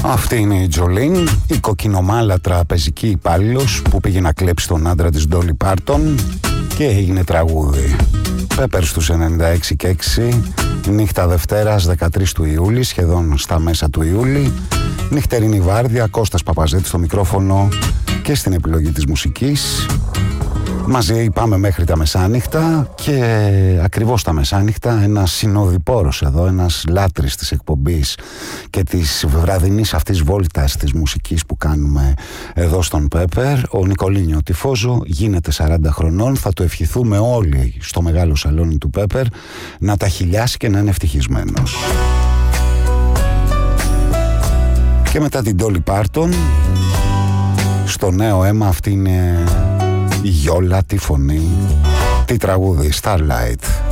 Αυτή είναι η Τζολίν, η κοκκινομάλατρα πεζική υπάλληλος που πήγε να κλέψει τον άντρα της Ντόλι Πάρτον και έγινε τραγούδι. Πέπερ στους 96 και 6, νύχτα Δευτέρας 13 του Ιούλη, σχεδόν στα μέσα του Ιούλη. Νυχτερινή βάρδια, Κώστας Παπαζέτης στο μικρόφωνο και στην επιλογή της μουσικής. Μαζί πάμε μέχρι τα μεσάνυχτα και ακριβώς τα μεσάνυχτα ένας συνοδοιπόρος εδώ, ένας λάτρης της εκπομπής και της βραδινής αυτής βόλτας της μουσικής που κάνουμε εδώ στον Πέπερ, ο Νικολίνιο Τυφόζο, γίνεται 40 χρονών. Θα το ευχηθούμε όλοι στο μεγάλο σαλόνι του Πέπερ να τα χιλιάσει και να είναι ευτυχισμένος. Και μετά την Ντόλι Πάρτον, στο νέο αίμα, αυτή είναι η Γιόλα, τη φωνή, τη τραγούδι Starlight.